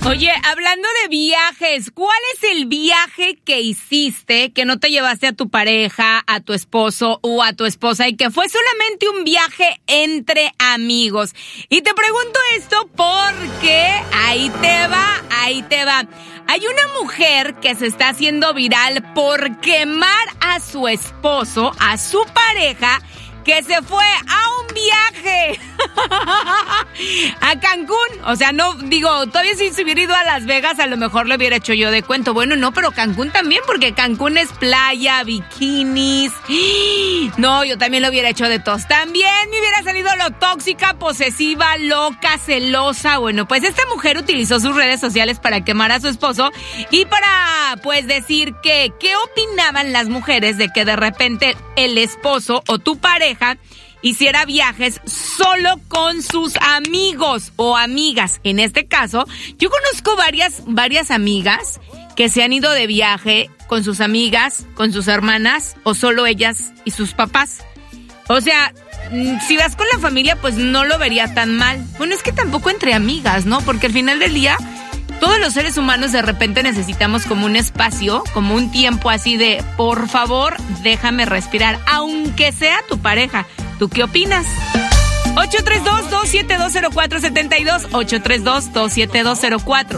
Oye, hablando de viajes, ¿cuál es el viaje que hiciste que no te llevaste a tu pareja, a tu esposo o a tu esposa y que fue solamente un viaje entre amigos? Y te pregunto esto porque ahí te va. Hay una mujer que se está haciendo viral por quemar a su esposo, a su pareja, que se fue a un viaje a Cancún. O sea, no, digo, todavía si se hubiera ido a Las Vegas, a lo mejor lo hubiera hecho yo de cuento. Bueno, no, pero Cancún también, porque Cancún es playa, bikinis. No, yo también lo hubiera hecho de todos. También me hubiera salido lo tóxica, posesiva, loca, celosa. Bueno, pues esta mujer utilizó sus redes sociales para quemar a su esposo y para, pues, decir que qué opinaban las mujeres de que de repente el esposo o tu pareja hiciera viajes solo con sus amigos o amigas. En este caso, yo conozco varias amigas que se han ido de viaje con sus amigas, con sus hermanas o solo ellas y sus papás. O sea, si vas con la familia, pues no lo vería tan mal. Bueno, es que tampoco entre amigas, ¿no? Porque al final del día, todos los seres humanos de repente necesitamos como un espacio, como un tiempo así de, por favor, déjame respirar, aunque sea tu pareja. ¿Tú qué opinas? 832-272-0472, 832-272-0472.